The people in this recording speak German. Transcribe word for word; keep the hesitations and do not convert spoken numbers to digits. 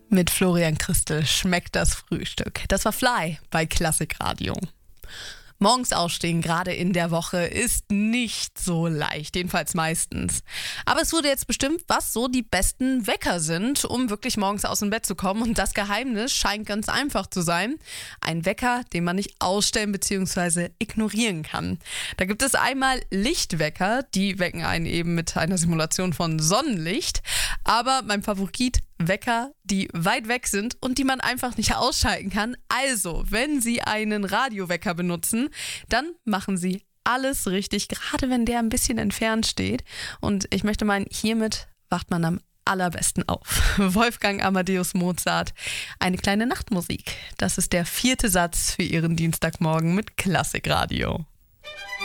Mit Florian Christel schmeckt das Frühstück. Das war Fly bei Klassikradio. Morgens aufstehen, gerade in der Woche, ist nicht so leicht, jedenfalls meistens. Aber es wurde jetzt bestimmt, was so die besten Wecker sind, um wirklich morgens aus dem Bett zu kommen. Und das Geheimnis scheint ganz einfach zu sein. Ein Wecker, den man nicht ausstellen bzw. ignorieren kann. Da gibt es einmal Lichtwecker, die wecken einen eben mit einer Simulation von Sonnenlicht. Aber mein Favorit, Wecker, die weit weg sind und die man einfach nicht ausschalten kann. Also, wenn Sie einen Radiowecker benutzen, dann machen Sie alles richtig, gerade wenn der ein bisschen entfernt steht. Und ich möchte meinen, hiermit wacht man am allerbesten auf. Wolfgang Amadeus Mozart, eine kleine Nachtmusik. Das ist der vierte Satz für Ihren Dienstagmorgen mit Klassikradio.